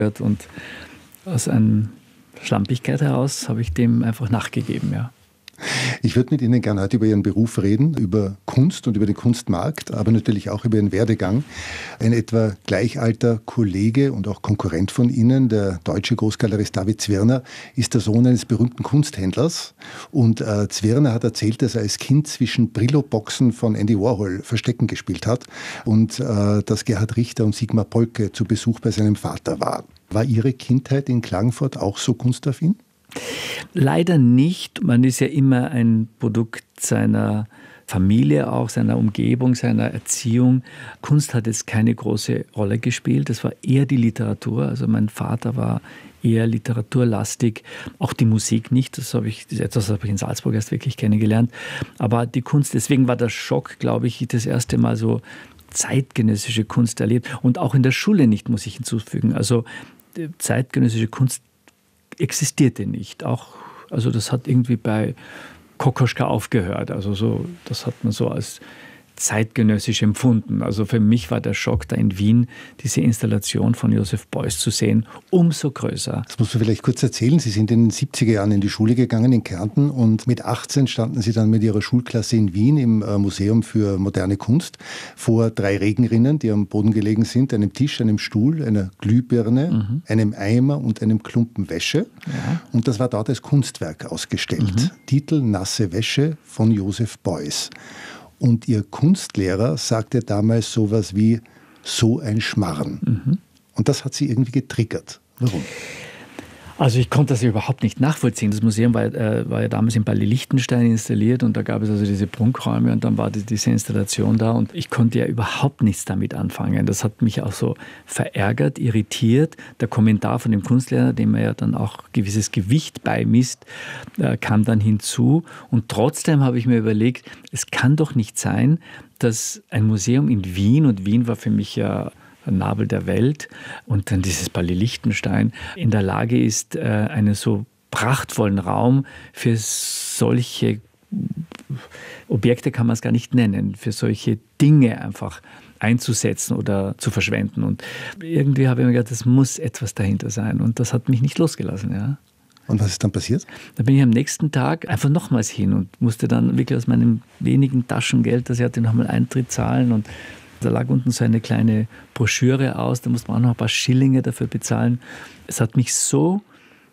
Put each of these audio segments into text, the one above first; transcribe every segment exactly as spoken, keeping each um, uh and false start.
Und aus einer Schlampigkeit heraus habe ich dem einfach nachgegeben, ja. Ich würde mit Ihnen gerne heute über Ihren Beruf reden, über Kunst und über den Kunstmarkt, aber natürlich auch über Ihren Werdegang. Ein etwa gleichalter Kollege und auch Konkurrent von Ihnen, der deutsche Großgalerist David Zwirner, ist der Sohn eines berühmten Kunsthändlers. Und äh, Zwirner hat erzählt, dass er als Kind zwischen Brillo-Boxen von Andy Warhol Verstecken gespielt hat und äh, dass Gerhard Richter und Sigmar Polke zu Besuch bei seinem Vater waren. War Ihre Kindheit in Klagenfurt auch so kunstaffin? Leider nicht. Man ist ja immer ein Produkt seiner Familie, auch seiner Umgebung, seiner Erziehung. Kunst hat jetzt keine große Rolle gespielt. Das war eher die Literatur. Also mein Vater war eher literaturlastig. Auch die Musik nicht. Das habe ich, das ist etwas, das habe ich in Salzburg erst wirklich kennengelernt. Aber die Kunst, deswegen war der Schock, glaube ich, das erste Mal so zeitgenössische Kunst erlebt. Und auch in der Schule nicht, muss ich hinzufügen. Also zeitgenössische Kunst existierte nicht. Auch, also das hat irgendwie bei Kokoschka aufgehört. Also so, das hat man so als zeitgenössisch empfunden. Also für mich war der Schock, da in Wien diese Installation von Joseph Beuys zu sehen, umso größer. Das musst du vielleicht kurz erzählen. Sie sind in den siebziger Jahren in die Schule gegangen in Kärnten und mit achtzehn standen Sie dann mit Ihrer Schulklasse in Wien im Museum für moderne Kunst vor drei Regenrinnen, die am Boden gelegen sind, einem Tisch, einem Stuhl, einer Glühbirne, mhm. einem Eimer und einem Klumpen Wäsche. Ja. Und das war dort als Kunstwerk ausgestellt. Mhm. Titel Nasse Wäsche von Joseph Beuys. Und Ihr Kunstlehrer sagte damals sowas wie, so ein Schmarren. Mhm. Und das hat Sie irgendwie getriggert. Warum? Also ich konnte das ja überhaupt nicht nachvollziehen. Das Museum war, äh, war ja damals in Palais Liechtenstein installiert und da gab es also diese Prunkräume und dann war die, diese Installation da und ich konnte ja überhaupt nichts damit anfangen. Das hat mich auch so verärgert, irritiert. Der Kommentar von dem Kunstlehrer, dem er ja dann auch gewisses Gewicht beimisst, äh, kam dann hinzu. Und trotzdem habe ich mir überlegt, es kann doch nicht sein, dass ein Museum in Wien, und Wien war für mich ja Nabel der Welt und dann dieses Palais Liechtenstein in der Lage ist, einen so prachtvollen Raum für solche Objekte, kann man es gar nicht nennen, für solche Dinge einfach einzusetzen oder zu verschwenden. Und irgendwie habe ich mir gedacht, das muss etwas dahinter sein und das hat mich nicht losgelassen, ja. Und was ist dann passiert? Da bin ich am nächsten Tag einfach nochmals hin und musste dann wirklich aus meinem wenigen Taschengeld, das ich hatte, nochmal Eintritt zahlen und da lag unten so eine kleine Broschüre aus, da musste man auch noch ein paar Schillinge dafür bezahlen. Es hat mich so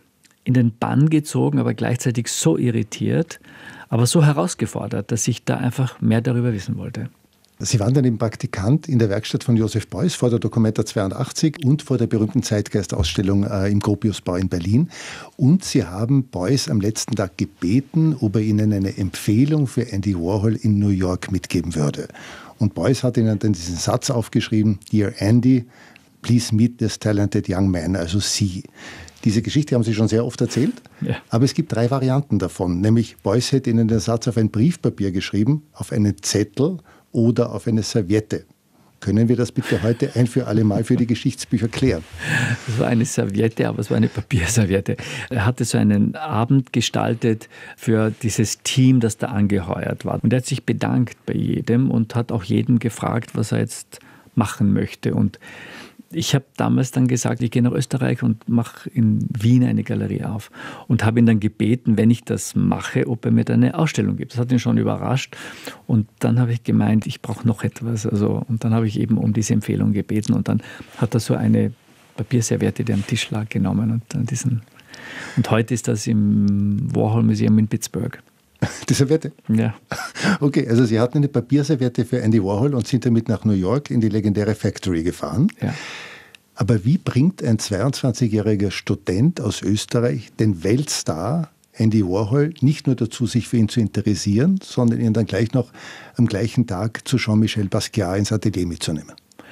in den Bann gezogen, aber gleichzeitig so irritiert, aber so herausgefordert, dass ich da einfach mehr darüber wissen wollte. Sie waren dann eben Praktikant in der Werkstatt von Joseph Beuys vor der Documenta zweiundachtzig und vor der berühmten Zeitgeist-Ausstellung äh, im Gropiusbau in Berlin. Und Sie haben Beuys am letzten Tag gebeten, ob er Ihnen eine Empfehlung für Andy Warhol in New York mitgeben würde. Und Beuys hat Ihnen dann diesen Satz aufgeschrieben, Dear Andy, please meet this talented young man, also Sie. Diese Geschichte haben Sie schon sehr oft erzählt, ja. Aber es gibt drei Varianten davon. Nämlich Beuys hätte Ihnen den Satz auf ein Briefpapier geschrieben, auf einen Zettel oder auf eine Serviette. Können wir das bitte heute ein für alle Mal für die Geschichtsbücher klären? Das war eine Serviette, aber es war eine Papierserviette. Er hatte so einen Abend gestaltet für dieses Team, das da angeheuert war. Und er hat sich bedankt bei jedem und hat auch jeden gefragt, was er jetzt machen möchte. Und ich habe damals dann gesagt, ich gehe nach Österreich und mache in Wien eine Galerie auf. Und habe ihn dann gebeten, wenn ich das mache, ob er mir da eine Ausstellung gibt. Das hat ihn schon überrascht. Und dann habe ich gemeint, ich brauche noch etwas. Also, und dann habe ich eben um diese Empfehlung gebeten. Und dann hat er so eine Papierserviette, die am Tisch lag, genommen. Und, dann diesen, und heute ist das im Warhol Museum in Pittsburgh. Die Serviette? Ja. Okay, also Sie hatten eine Papierserviette für Andy Warhol und sind damit nach New York in die legendäre Factory gefahren. Ja. Aber wie bringt ein zweiundzwanzigjähriger Student aus Österreich den Weltstar Andy Warhol nicht nur dazu, sich für ihn zu interessieren, sondern ihn dann gleich noch am gleichen Tag zu Jean-Michel Basquiat ins Atelier mitzunehmen?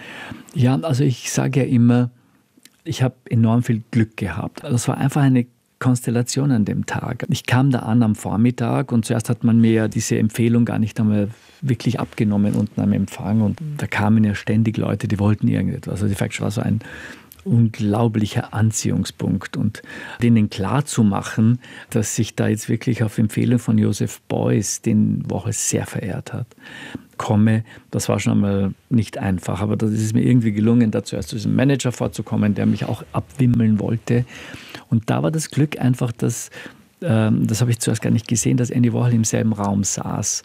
Ja, also ich sage ja immer, ich habe enorm viel Glück gehabt. Also es war einfach eine Konstellation an dem Tag. Ich kam da an am Vormittag und zuerst hat man mir ja diese Empfehlung gar nicht einmal wirklich abgenommen unten am Empfang und da kamen ja ständig Leute, die wollten irgendetwas. Also die Factory war so ein unglaublicher Anziehungspunkt. Und denen klarzumachen, dass sich da jetzt wirklich auf Empfehlung von Joseph Beuys, den Warhol sehr verehrt hat, komme, das war schon einmal nicht einfach. Aber das ist mir irgendwie gelungen, da zuerst zu diesem Manager vorzukommen, der mich auch abwimmeln wollte. Und da war das Glück einfach, dass, ähm, das habe ich zuerst gar nicht gesehen, dass Andy Warhol im selben Raum saß.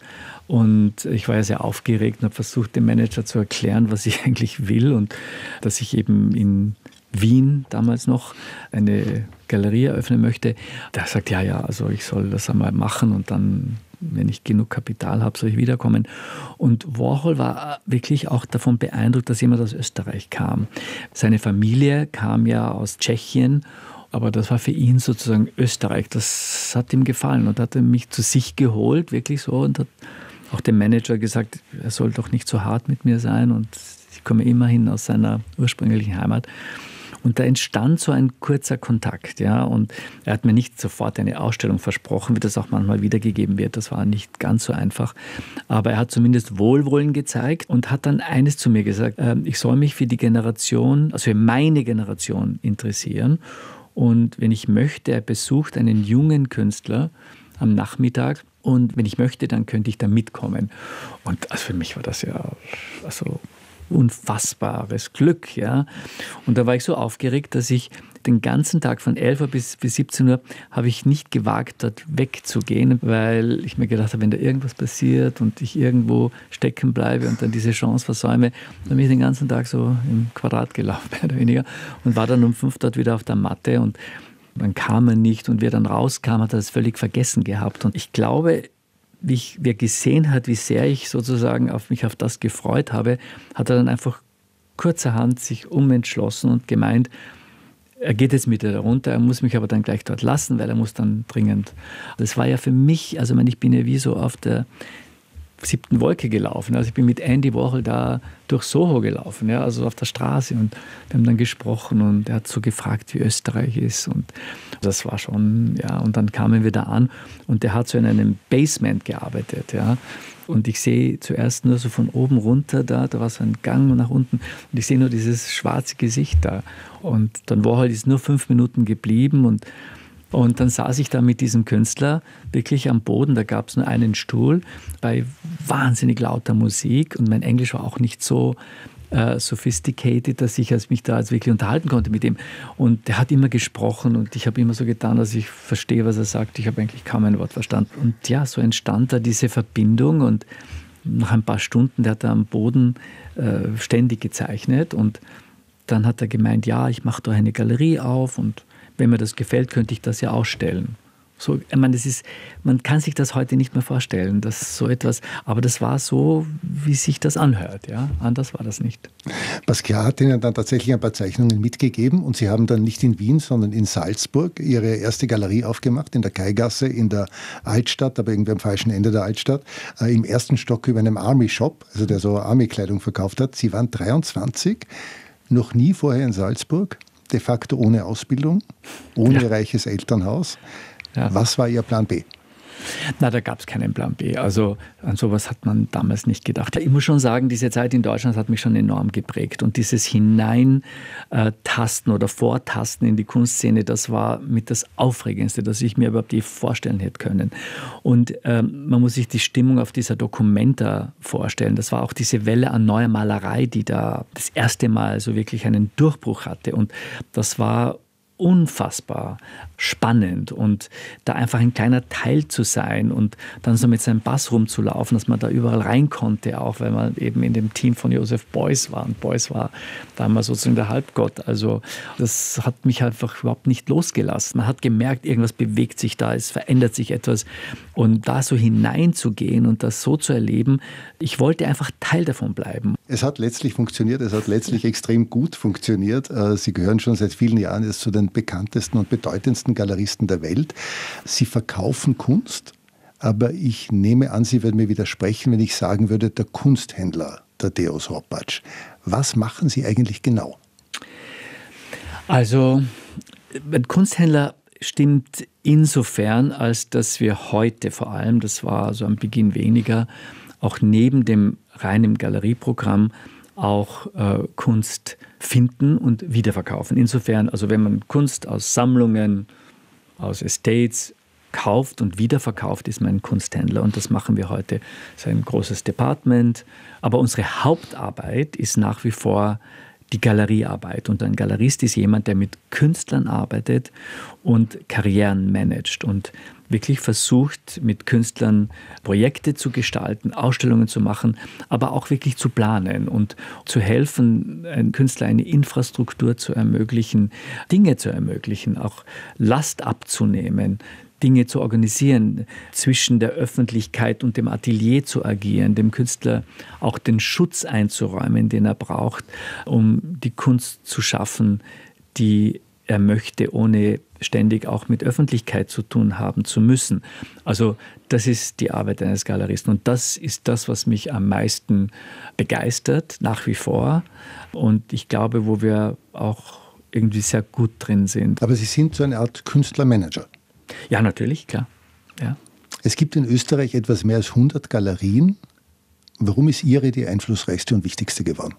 Und ich war ja sehr aufgeregt und habe versucht, dem Manager zu erklären, was ich eigentlich will und dass ich eben in Wien damals noch eine Galerie eröffnen möchte. Der sagt, ja, ja, also ich soll das einmal machen und dann, wenn ich genug Kapital habe, soll ich wiederkommen. Und Warhol war wirklich auch davon beeindruckt, dass jemand aus Österreich kam. Seine Familie kam ja aus Tschechien, aber das war für ihn sozusagen Österreich. Das hat ihm gefallen und hat mich zu sich geholt, wirklich so, und hat auch dem Manager gesagt, er soll doch nicht so hart mit mir sein und ich komme immerhin aus seiner ursprünglichen Heimat. Und da entstand so ein kurzer Kontakt, ja, und er hat mir nicht sofort eine Ausstellung versprochen, wie das auch manchmal wiedergegeben wird, das war nicht ganz so einfach, aber er hat zumindest Wohlwollen gezeigt und hat dann eines zu mir gesagt, äh, ich soll mich für die Generation, also für meine Generation interessieren und wenn ich möchte, er besucht einen jungen Künstler am Nachmittag und wenn ich möchte, dann könnte ich da mitkommen. Und also für mich war das ja also unfassbares Glück, ja. Und da war ich so aufgeregt, dass ich den ganzen Tag von elf Uhr bis, bis siebzehn Uhr habe ich nicht gewagt, dort wegzugehen, weil ich mir gedacht habe, wenn da irgendwas passiert und ich irgendwo stecken bleibe und dann diese Chance versäume, dann bin ich den ganzen Tag so im Quadrat gelaufen, mehr oder weniger, und war dann um fünf dort wieder auf der Matte und dann kam er nicht und wer dann rauskam, hat er das völlig vergessen gehabt. Und ich glaube, wie ich, wer gesehen hat, wie sehr ich sozusagen auf mich auf das gefreut habe, hat er dann einfach kurzerhand sich umentschlossen und gemeint, er geht jetzt mit ihr runter, er muss mich aber dann gleich dort lassen, weil er muss dann dringend. Das war ja für mich, also ich bin ja wie so auf der siebten Wolke gelaufen. Also ich bin mit Andy Warhol da durch Soho gelaufen, ja, also auf der Straße, und wir haben dann gesprochen und er hat so gefragt, wie Österreich ist, und das war schon, ja, und dann kamen wir da an und der hat so in einem Basement gearbeitet, ja, und ich sehe zuerst nur so von oben runter da, da war so ein Gang nach unten und ich sehe nur dieses schwarze Gesicht da und dann Warhol ist nur fünf Minuten geblieben und Und dann saß ich da mit diesem Künstler wirklich am Boden, da gab es nur einen Stuhl, bei wahnsinnig lauter Musik und mein Englisch war auch nicht so äh, sophisticated, dass ich also mich da jetzt wirklich unterhalten konnte mit ihm. Und der hat immer gesprochen und ich habe immer so getan, dass ich verstehe, was er sagt. Ich habe eigentlich kaum ein Wort verstanden. Und ja, so entstand da diese Verbindung und nach ein paar Stunden, der hat da am Boden äh, ständig gezeichnet und dann hat er gemeint, ja, ich mache da eine Galerie auf und wenn mir das gefällt, könnte ich das ja ausstellen. So, ich meine, das ist, man kann sich das heute nicht mehr vorstellen, dass so etwas, aber das war so, wie sich das anhört. Ja? Anders war das nicht. Basquiat hat Ihnen dann tatsächlich ein paar Zeichnungen mitgegeben und Sie haben dann nicht in Wien, sondern in Salzburg Ihre erste Galerie aufgemacht, in der Kaigasse, in der Altstadt, aber irgendwie am falschen Ende der Altstadt, äh, im ersten Stock über einem Army-Shop, also der so Army-Kleidung verkauft hat. Sie waren dreiundzwanzig, noch nie vorher in Salzburg, de facto ohne Ausbildung, ohne ja. reiches Elternhaus. Ja. Was war Ihr Plan B? Na, da gab es keinen Plan B. Also an sowas hat man damals nicht gedacht. Ich muss schon sagen, diese Zeit in Deutschland hat mich schon enorm geprägt. Und dieses Hineintasten oder Vortasten in die Kunstszene, das war mit das Aufregendste, das ich mir überhaupt je vorstellen hätte können. Und ähm, man muss sich die Stimmung auf dieser Documenta vorstellen. Das war auch diese Welle an neuer Malerei, die da das erste Mal so wirklich einen Durchbruch hatte. Und das war unfassbar spannend und da einfach ein kleiner Teil zu sein und dann so mit seinem Bass rumzulaufen, dass man da überall rein konnte, auch weil man eben in dem Team von Joseph Beuys war und Beuys war damals sozusagen der Halbgott. Also das hat mich einfach überhaupt nicht losgelassen. Man hat gemerkt, irgendwas bewegt sich da, es verändert sich etwas und da so hineinzugehen und das so zu erleben, ich wollte einfach Teil davon bleiben. Es hat letztlich funktioniert, es hat letztlich extrem gut funktioniert. Sie gehören schon seit vielen Jahren jetzt zu den bekanntesten und bedeutendsten Galeristen der Welt. Sie verkaufen Kunst, aber ich nehme an, Sie würden mir widersprechen, wenn ich sagen würde, der Kunsthändler Tadeusz Ropacz. Was machen Sie eigentlich genau? Also, ein Kunsthändler stimmt insofern, als dass wir heute vor allem, das war so am Beginn weniger, auch neben dem reinen Galerieprogramm auch äh, Kunst finden und wiederverkaufen. Insofern, also wenn man Kunst aus Sammlungen, aus Estates kauft und wiederverkauft, ist man ein Kunsthändler. Und das machen wir heute. Das ist ein großes Department. Aber unsere Hauptarbeit ist nach wie vor die Galeriearbeit. Und ein Galerist ist jemand, der mit Künstlern arbeitet und Karrieren managt und wirklich versucht, mit Künstlern Projekte zu gestalten, Ausstellungen zu machen, aber auch wirklich zu planen und zu helfen, einem Künstler eine Infrastruktur zu ermöglichen, Dinge zu ermöglichen, auch Last abzunehmen, Dinge zu organisieren, zwischen der Öffentlichkeit und dem Atelier zu agieren, dem Künstler auch den Schutz einzuräumen, den er braucht, um die Kunst zu schaffen, die er möchte, ohne ständig auch mit Öffentlichkeit zu tun haben zu müssen. Also das ist die Arbeit eines Galeristen. Und das ist das, was mich am meisten begeistert, nach wie vor. Und ich glaube, wo wir auch irgendwie sehr gut drin sind. Aber Sie sind so eine Art Künstlermanager. Ja, natürlich, klar. Ja. Es gibt in Österreich etwas mehr als hundert Galerien. Warum ist Ihre die einflussreichste und wichtigste geworden?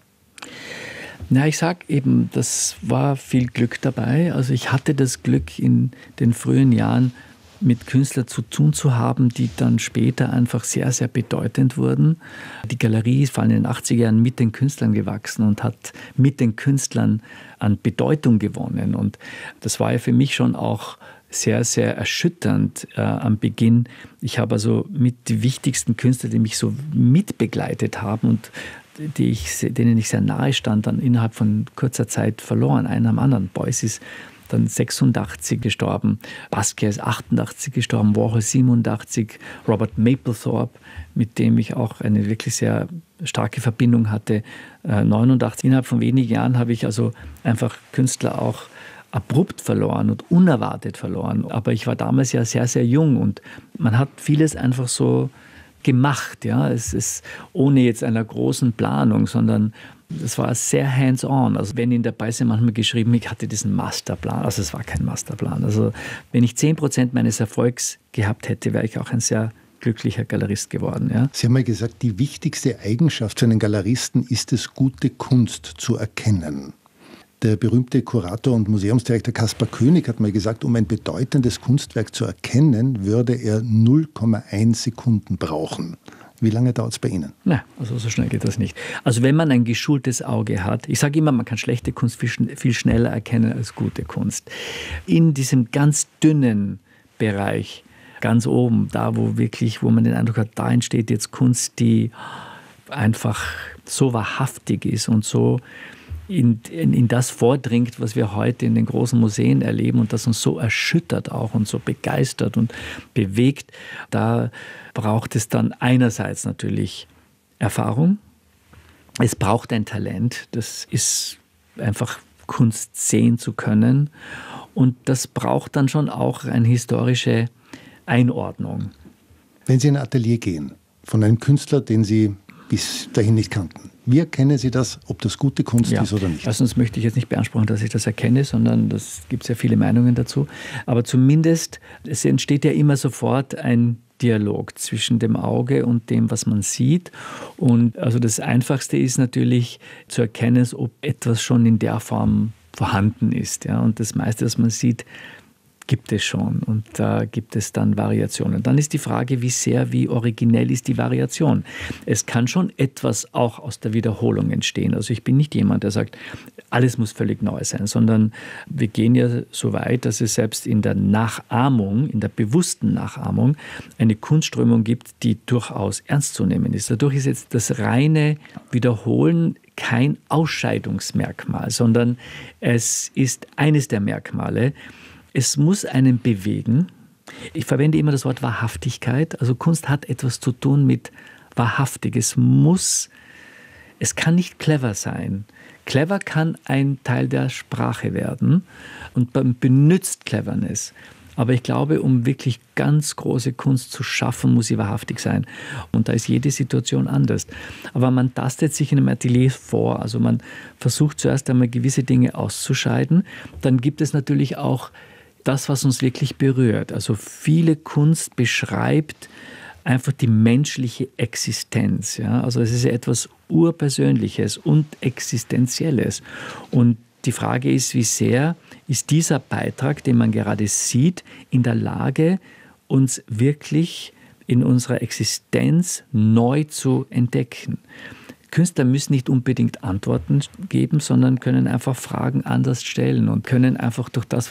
Na, ich sage eben, das war viel Glück dabei. Also ich hatte das Glück, in den frühen Jahren mit Künstlern zu tun zu haben, die dann später einfach sehr, sehr bedeutend wurden. Die Galerie ist vor allem in den achtziger Jahren mit den Künstlern gewachsen und hat mit den Künstlern an Bedeutung gewonnen. Und das war ja für mich schon auch sehr, sehr erschütternd äh, am Beginn. Ich habe also mit die wichtigsten Künstler, die mich so mitbegleitet haben und die ich, denen ich sehr nahe stand, dann innerhalb von kurzer Zeit verloren, einen am anderen. Beuys ist dann sechsundachtzig gestorben, Basquiat ist achtundachtzig gestorben, Warhol siebenundachtzig, Robert Mapplethorpe, mit dem ich auch eine wirklich sehr starke Verbindung hatte, äh, neunundachtzig. Innerhalb von wenigen Jahren habe ich also einfach Künstler auch abrupt verloren und unerwartet verloren. Aber ich war damals ja sehr, sehr jung und man hat vieles einfach so gemacht. Ja? Es ist ohne jetzt einer großen Planung, sondern es war sehr hands-on. Also wenn in der Presse manchmal geschrieben, ich hatte diesen Masterplan. Also es war kein Masterplan. Also wenn ich zehn Prozent meines Erfolgs gehabt hätte, wäre ich auch ein sehr glücklicher Galerist geworden. Ja? Sie haben mal gesagt, die wichtigste Eigenschaft für einen Galeristen ist es, gute Kunst zu erkennen. Der berühmte Kurator und Museumsdirektor Kaspar König hat mal gesagt, um ein bedeutendes Kunstwerk zu erkennen, würde er null Komma eins Sekunden brauchen. Wie lange dauert es bei Ihnen? Na, also so schnell geht das nicht. Also wenn man ein geschultes Auge hat, ich sage immer, man kann schlechte Kunst viel, viel schneller erkennen als gute Kunst. In diesem ganz dünnen Bereich, ganz oben, da wo wirklich, wo man den Eindruck hat, da entsteht jetzt Kunst, die einfach so wahrhaftig ist und so In, in, in das vordringt, was wir heute in den großen Museen erleben und das uns so erschüttert auch und so begeistert und bewegt, da braucht es dann einerseits natürlich Erfahrung, es braucht ein Talent, das ist einfach Kunst sehen zu können und das braucht dann schon auch eine historische Einordnung. Wenn Sie in ein Atelier gehen, von einem Künstler, den Sie bis dahin nicht kannten, wie erkennen Sie das, ob das gute Kunst ja. ist oder nicht? Erstens möchte ich jetzt nicht beanspruchen, dass ich das erkenne, sondern es gibt sehr viele Meinungen dazu. Aber zumindest, es entsteht ja immer sofort ein Dialog zwischen dem Auge und dem, was man sieht. Und also das Einfachste ist natürlich zu erkennen, ob etwas schon in der Form vorhanden ist. Ja? Und das meiste, was man sieht, gibt es schon und da gibt es dann Variationen. Dann ist die Frage, wie sehr, wie originell ist die Variation. Es kann schon etwas auch aus der Wiederholung entstehen. Also ich bin nicht jemand, der sagt, alles muss völlig neu sein, sondern wir gehen ja so weit, dass es selbst in der Nachahmung, in der bewussten Nachahmung eine Kunstströmung gibt, die durchaus ernst zu nehmen ist. Dadurch ist jetzt das reine Wiederholen kein Ausscheidungsmerkmal, sondern es ist eines der Merkmale. Es muss einen bewegen. Ich verwende immer das Wort Wahrhaftigkeit. Also Kunst hat etwas zu tun mit wahrhaftig. Es muss, es kann nicht clever sein. Clever kann ein Teil der Sprache werden und man benutzt Cleverness. Aber ich glaube, um wirklich ganz große Kunst zu schaffen, muss sie wahrhaftig sein. Und da ist jede Situation anders. Aber man tastet sich in einem Atelier vor. Also man versucht zuerst einmal gewisse Dinge auszuscheiden. Dann gibt es natürlich auch das, was uns wirklich berührt. Also viele Kunst beschreibt einfach die menschliche Existenz. Ja? Also es ist ja etwas Urpersönliches und Existenzielles. Und die Frage ist, wie sehr ist dieser Beitrag, den man gerade sieht, in der Lage, uns wirklich in unserer Existenz neu zu entdecken. Künstler müssen nicht unbedingt Antworten geben, sondern können einfach Fragen anders stellen und können einfach durch das,